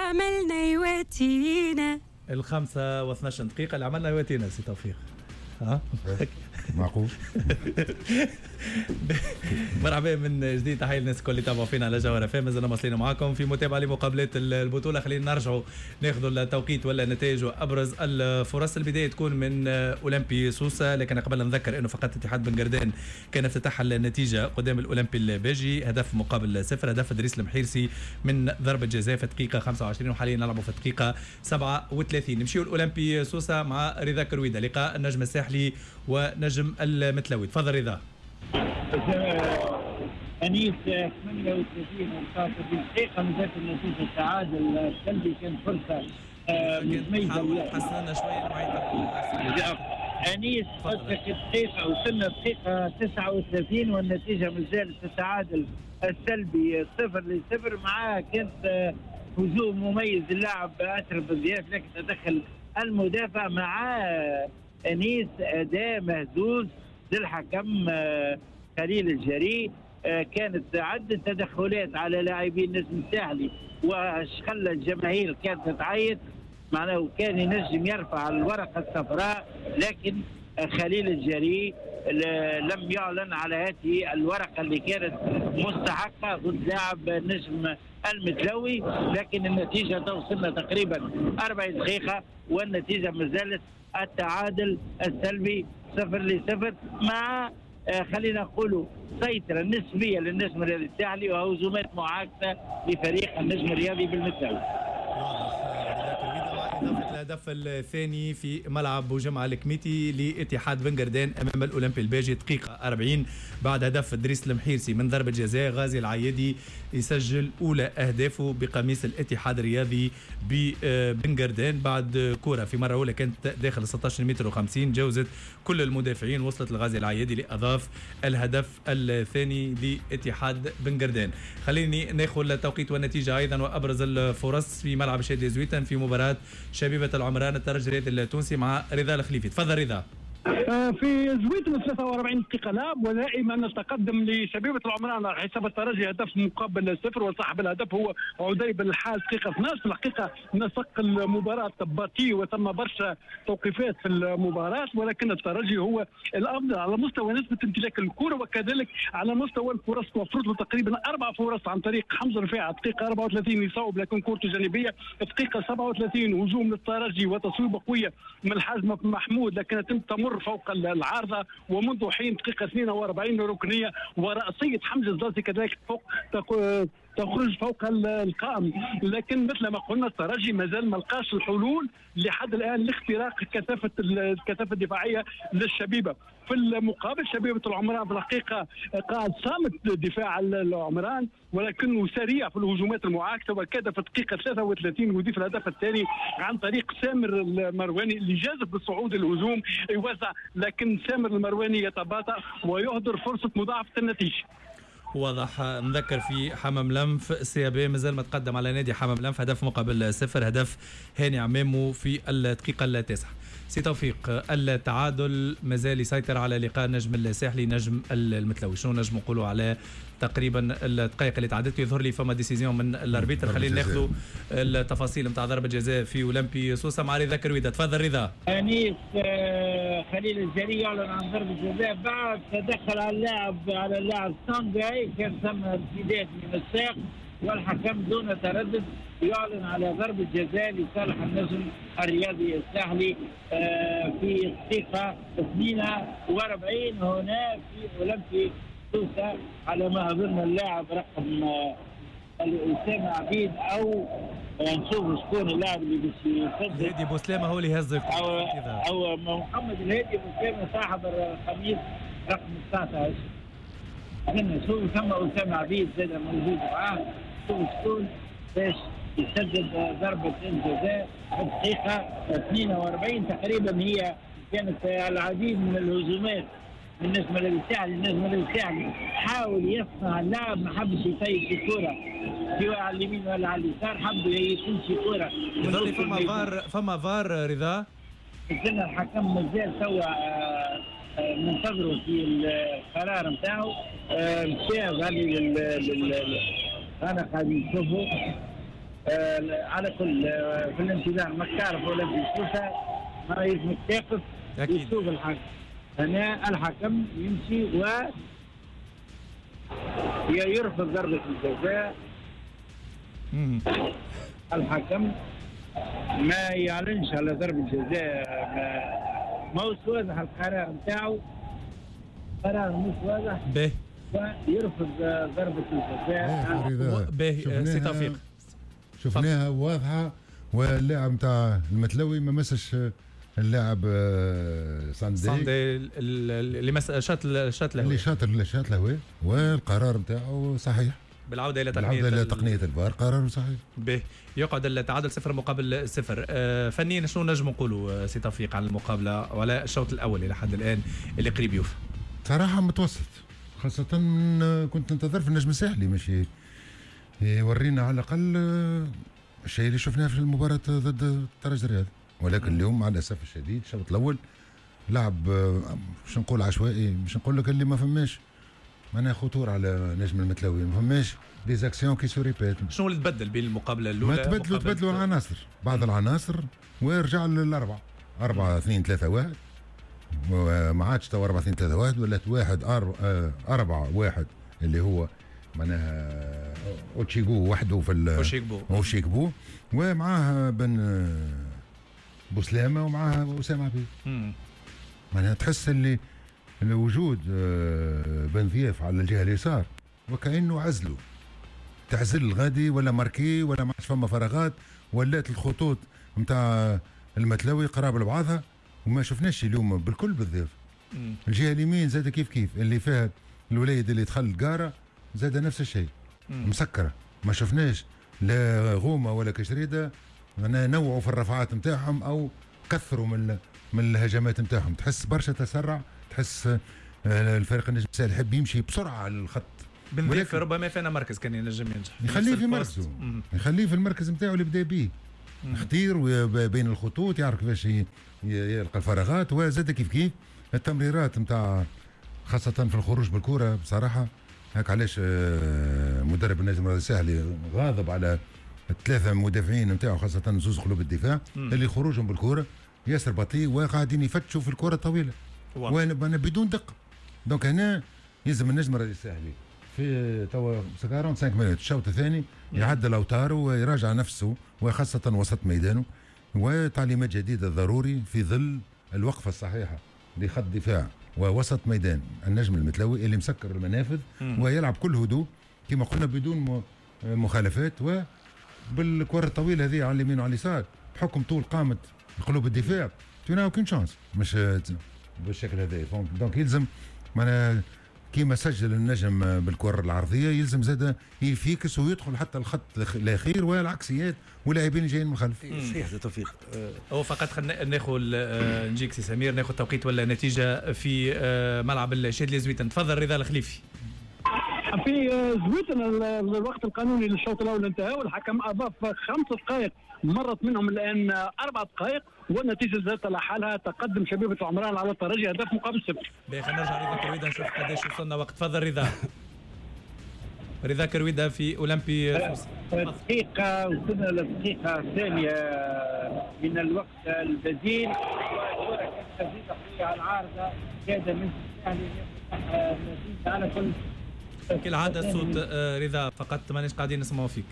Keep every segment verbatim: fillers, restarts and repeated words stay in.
عملنا يواتينا. الخمسة واثناش دقيقة اللي عملنا يواتينا سي توفيق. ها معقول. مرحبا من جديد، تحية للناس الكل اللي تابعوا فينا على جوهر اف ام. مازلنا مواصلين معاكم في متابعة لمقابلات البطولة. خلينا نرجعوا ناخذوا التوقيت ولا النتائج وابرز الفرص. البداية تكون من اولمبي سوسة، لكن قبل نذكر انه فقط اتحاد بن قردان كان افتتح النتيجة قدام الاولمبي الباجي، هدف مقابل صفر، هدف ادريس المحيرسي من ضربة جزاء في الدقيقة خمسة وعشرين، وحاليا نلعبوا في الدقيقة سبعة وثلاثين. نمشيو الاولمبي سوسة مع رضا كرويدة، لقاء النجم الساحلي ونجم المتلوي. تفضل رضا. أنيس ثمانية وثلاثين وخاطر بالدقيقة نزلت النتيجة التعادل السلبي، كان فرصة متميزة. حسنا شوية أنيس قصدك الدقيقة وصلنا الدقيقة تسعة وثلاثين والنتيجة مازالت التعادل السلبي صفر لصفر. معاه كانت هجوم مميز اللاعب أشرف الضياف، لكن تدخل المدافع. معاه أنيس أداء مهزوز للحكم خليل الجري. كانت عدة تدخلات على لاعبين النجم الساحلي وخلى الجماهير كانت تعيط، معناه كان ينجم يرفع الورقة الصفراء، لكن خليل الجري لم يعلن على هذه الورقة اللي كانت مستحقة ضد لاعب النجم المتلوي. لكن النتيجة توصلنا تقريبا أربع دقيقة والنتيجة مازالت التعادل السلبي صفر لصفر، مع آه خلينا نقولوا سيطرة نسبية للنجم الرياضي الساحلي وهجومات معاكسة لفريق النجم الرياضي بالمتلوي. الهدف الثاني في ملعب بوجمعة الكميتي لاتحاد بن قردان امام الاولمبي الباجي، دقيقه أربعين، بعد هدف ادريس المحيرسي من ضربه جزاء. غازي العيادي يسجل اولى اهدافه بقميص الاتحاد الرياضي ببن قردان بعد كره في مره اولى كانت داخل ستة عشر متر وخمسين، جاوزت كل المدافعين، وصلت لغازي العيادي لاضاف الهدف الثاني لاتحاد بن قردان. خليني ناخذ التوقيت والنتيجه ايضا وابرز الفرص في ملعب شادي زويتن في مباراه شبيبة العمران الترجي الرياضي التونسي مع رضا الخليفي. تفضل رضا. في زويتن ثلاثة وأربعين دقيقة لعب، ودائما نتقدم لشبيبة العمران على حساب الترجي هدف مقابل صفر، وصاحب الهدف هو عديب الحال دقيقة اثناشر. في الحقيقة نسق المباراة بطيء وتم برشا توقيفات في المباراة، ولكن الترجي هو الأفضل على مستوى نسبة امتلاك الكرة، وكذلك على مستوى الفرص توفرت له تقريبا أربع فرص عن طريق حمزة رفاعة دقيقة أربعة وثلاثين يصوب لكن كورته جانبية، دقيقة سبعة وثلاثين هجوم للترجي وتصويبة قوية من الحاج محمود لكن تمر فوق العارضه، ومنذ حين دقيقه اثنين وأربعين ركنيه وراسيه حمزه الزازي كذلك فوق تخرج فوق القائم. لكن مثل ما قلنا الترجي مازال ما لقاش الحلول لحد الان لاختراق كثافه الكثافه الدفاعيه للشبيبه. في المقابل شبيبه العمران في الحقيقه قاعد صامت دفاع العمران، ولكنه سريع في الهجومات المعاكسه، وكاد في الدقيقه ثلاثة وثلاثين يضيف الهدف الثاني عن طريق سامر المرواني اللي جازف بالصعود الهجوم يوزع، لكن سامر المرواني يتباطأ ويهدر فرصه مضاعفه النتيجه. واضح. نذكر في حمام لنف سي بي مازال ما تقدم على نادي حمام لنف هدف مقابل صفر، هدف هاني عمامو في الدقيقة التاسعة. سي توفيق، التعادل مازال يسيطر على لقاء النجم الساحلي نجم المتلوي، شنو نجم نقولوا على تقريبا الدقائق اللي تعدت؟ يظهر لي فما ديسيزيون من الاربيتر. خلينا ناخذوا التفاصيل نتاع ضربة جزاء في اولمبي سوسة مع رضا كرويدة. تفضل رضا. انيس خليل الجري يعلن عن ضربة جزاء بعد تدخل على اللاعب على اللاعب سانجاي، كان ثم ارتداد من الساق والحكم دون تردد يعلن على ضربة جزاء لصالح النجم الرياضي الساحلي في الدقيقة اثنين وأربعين هنا في اولمبي سوسة، على ما اظن اللاعب رقم أسامة عبيد او نشوف شكون اللاعب اللي باش يسجل. الهادي بوسلامة هو اللي هز او او محمد الهادي بوسلامة صاحب القميص رقم تسعة عشر. نشوف ثم أسامة عبيد زاد موجود معاه، نشوف شكون باش يسدد ضربة الجزاء في الدقيقة اثنين وأربعين تقريبا. هي كانت العديد من الهجومات من النجم الساحلي، النجم الساحلي حاول يصنع اللاعب، ما حبش يطيق الكرة سواء على اليمين ولا على اليسار، حب يكون في كرة. يظل فما فار فما فار رضا. قلنا الحكم مازال توا منتظروا في القرار نتاعو، مشى غادي لل انا قاعد نشوفه آه على كل آه في الانتظار ما تعرف ولا بيشوفها ما يلزمك تقف يشوف الحكم. هنا الحكم يمشي و يرفض ضربة الجزاء. الحكم ما يعلنش على ضربة الجزاء، ما هوش واضح القرار نتاعو، قرار مش واضح به ويرفض ضربة الجزاء. به سي توفيق شفناها واضحة، واللاعب نتاع المتلوي ما مسش اللاعب ساندي ساندي اللي مس شات شات له اللي شات شات له، والقرار نتاعو صحيح. بالعوده الى تقنيه بالعوده الى تقنيه الفار قرار صحيح. به يقعد التعادل صفر مقابل صفر. آه فنيا شنو نجم نقولوا سي توفيق على المقابله ولا الشوط الاول الى حد الان اللي قريب يوفى؟ صراحه متوسط، خاصه كنت ننتظر في النجم الساحلي ماشي يورينا على الاقل الشيء اللي شفناه في المباراه ضد الترجي الرياضي، ولكن اليوم مع الاسف الشديد الشوط الاول لعب باش نقول عشوائي، باش نقول لك اللي ما فماش معناها خطور على نجم المتلوي، ما فماش دي زاكسيون كي سو ريبيت. شنو اللي تبدل بين المقابله الاولى؟ ما تبدلوا تبدلوا العناصر، بعض العناصر ورجع للاربعه أربعة اثنين ثلاثة واحد، وما عادش تو أربعة اثنين ثلاثة واحد، ولات واحد أربعة واحد اللي هو معناها اوتشيغو وحده في اوشيكبو اوشيكبو ومعاه بن بوسلامه ومعاه اسامه عبيد. معناها تحس اللي وجود بن ضياف على الجهه اليسار وكانه عزلوا تعزل الغادي ولا ماركي ولا ما عادش فما فراغات، ولات الخطوط نتاع المتلوي قراب لبعضها، وما شفناش اليوم بالكل بالضياف. الجهه اليمين زاد كيف كيف اللي فيها الوليد اللي دخل القاره زاد نفس الشيء مسكره، ما شفناش لا غومه ولا كشريده نوعوا في الرفعات نتاعهم او كثروا من من الهجمات نتاعهم. تحس برشا تسرع، تحس الفريق النجم الساحلي يحب يمشي بسرعه على الخط. بن ضيف ربما فينا مركز كان ينجم ينجح، يخليه في مركزه، يخليه في المركز نتاعو اللي بدا به خطير بين الخطوط، يعرف كيفاش يلقى الفراغات، وزاد كيف كيف التمريرات نتاع خاصه في الخروج بالكره. بصراحه هاك علاش مدرب النجم الساحلي غاضب على الثلاثه مدافعين نتاعو خاصه زوز قلوب الدفاع مم. اللي خروجهم بالكره ياسر بطيء وقاعدين يفتشوا في الكره الطويله وانا بدون دقه. دونك هنا يلزم النجم الساحلي في توا خمسة وأربعين مينوت الشوط الثاني يعدل اوتاره ويراجع نفسه وخاصه وسط ميدانه، وتعليمات جديده ضروري في ظل الوقفه الصحيحه لخط دفاع ووسط ميدان النجم المتلوي اللي مسكر المنافذ مم. ويلعب كل هدوء كما قلنا بدون مخالفات، وبالكره الطويله هذه على اليمين وعلى اليسار بحكم طول قامه قلوب الدفاع تنا اوكين شانس مش بالشكل هذا. دونك يلزم معنا كيما سجل النجم بالكره العرضيه يلزم زاد يفيكس ويدخل حتى الخط الاخير والعكسيات ولاعبين جايين من الخلف. صحيح توفيق. هو فقط خلينا ناخذ نجيك سي سمير ناخذ توقيت ولا نتيجه في ملعب الشادلي زويتن. تفضل رضا الخليفي. في زويتن الوقت القانوني للشوط الاول انتهى والحكم اضاف خمس دقائق، مرت منهم الان اربع دقائق والنتيجه ذات على حالها تقدم شبيبه العمران على الترجي هدف مقابل صفر. خلينا نرجع رضا كرويده نشوف قداش وصلنا وقت. تفضل رضا. رضا كرويده في اولمبي. دقيقه وصلنا للدقيقه الثانيه من الوقت البديل والكره كانت تزيد على العارضه كاد من يعني النتيجه على كل. كالعاده الصوت رضا فقط مانيش قاعدين نسمعوا فيك.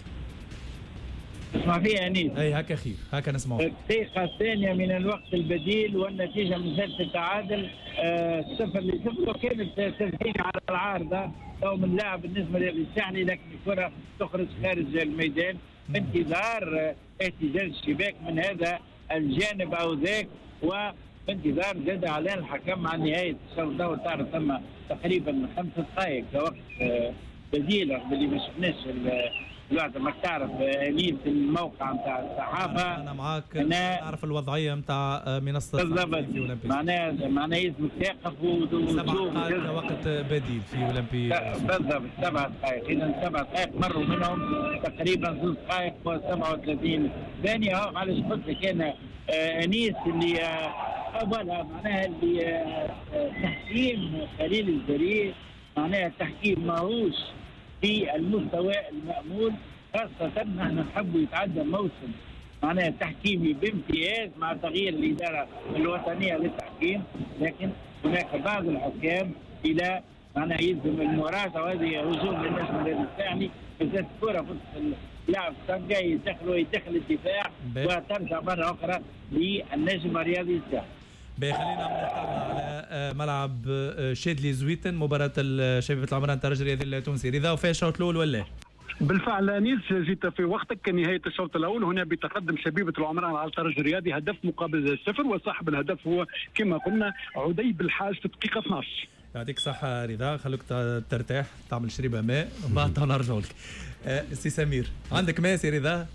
اسمع فيها انيس. اي هكا خير هكا نسمعوا. الدقيقه الثانيه من الوقت البديل والنتيجه من زالت التعادل صفر لصفر، وكانت تسجيل على العارضه تو من لاعب بالنسبه للساحلي لكن الكره تخرج خارج الميدان بانتظار احتجاج الشباك من هذا الجانب او ذاك، وبانتظار زاد اعلان الحكم عن نهايه الشوط الاول. تعرف ثم تقريبا خمس دقائق كوقت بديل رغم اللي ما شفناش الوقت ما تعرف انيس الموقع نتاع الصحافه. انا معاك نعرف الوضعيه نتاع منصه بالضبط. معناها معناها لازم تقف سبع دقائق وقت بديل في اولمبي. بالضبط سبع دقائق، اذا سبع دقائق مروا منهم تقريبا زوج دقائق وسبعة وثلاثين ثانيه. اهو علاش قلت لك انا انيس اللي اولها معناها اللي تحكيم قليل الجريء، معناها التحكيم ماهوش في المستوى المأمول خاصة نحن نحبوا يتعدى موسم معناها تحكيمي بامتياز مع تغيير الإدارة الوطنية للتحكيم، لكن هناك بعض الحكام إلى معناها يلزم المراجعة، وهذه هجوم للنجم الثاني بالذات الكرة في اللاعب سانجا يدخل يدخل الدفاع وترجع مرة أخرى للنجم الرياضي الساحلي. خلينا نطلع على ملعب شادلي زويتن مباراة شبيبة العمران الترجي الرياضي التونسي. رضا وفاء الشوط الأول ولا؟ بالفعل انيس جيت في وقتك. كنهايه الشوط الاول هنا بتقدم شبيبه العمران على الترجي الرياضي هدف مقابل صفر، وصاحب الهدف هو كما قلنا عديب الحاج في الدقيقه اثني عشر. يعطيك الصحة رضا، خلوك ترتاح تعمل شريبة ماء وبعد نرجع لك. أه سي سمير عندك ماء سي رضا؟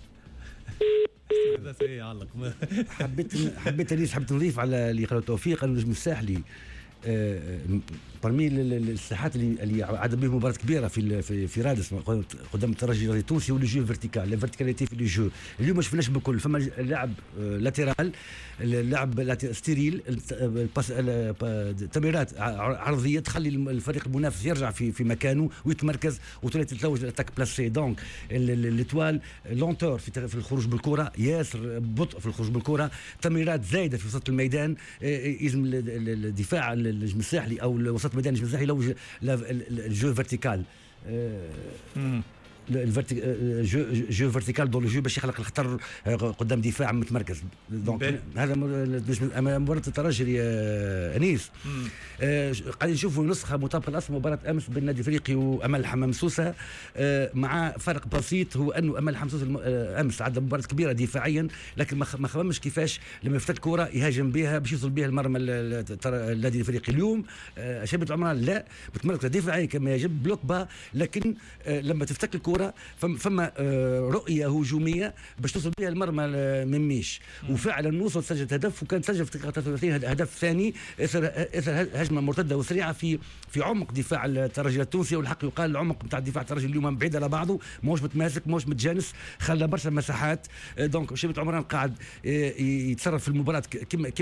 حبيت حبيت انيس حبيت نضيف على اللي قالوا توفيق. قالوا النجم الساحلي برمي الساحات اللي اللي عاد به مباراه كبيره في في في رادس قدام الترجي التونسي واللي جو فيرتيكال لا فيرتيكاليتي في لي جو. اليوم ما شفناش بكل، فما لاعب لاترال، اللاعب ستيريل، تمريرات عرضيه تخلي الفريق المنافس يرجع في في مكانه ويتمركز وتتلوج الاتاك بلاسي. دونك ليتوال لونتور في في الخروج بالكره، ياسر بطء في الخروج بالكره، تمريرات زايده في وسط الميدان. يلزم الدفاع النجم الساحلي او وسط الميدان النجم الساحلي لو الجو فيرتيكال جو جو فيرتيكال دون جو باش يخلق الخطر قدام دفاع متمركز. دونك هذا مباراه الترجي يا انيس. آه قاعدين نشوفوا نسخه مطابقه لاصل مباراه امس بين النادي الافريقي وامل حمام سوسه، آه مع فرق بسيط هو انه امل حمام سوسه امس عدى مباراه كبيره دفاعيا، لكن ما خممش كيفاش لما يفتك كره يهاجم بها باش يوصل بها المرمى النادي الافريقي. اليوم آه شبيبه العمران لا متمركزه دفاعيا كما يجب بلوك با، لكن آه لما تفتك الكره فما رؤيه هجوميه باش توصل بها المرمى من ميش، وفعلا وصل سجلت هدف، وكان سجل في الدقيقه ثلاثة وثلاثين هدف ثاني اثر اثر هجمه مرتده وسريعه في في عمق دفاع الترجي التونسي. والحق يقال العمق نتاع دفاع الترجي اليوم بعيد على بعضه، ماهوش متماسك ماهوش متجانس، خلى برشا مساحات. دونك شبيبة العمران قاعد يتصرف في المباراه كما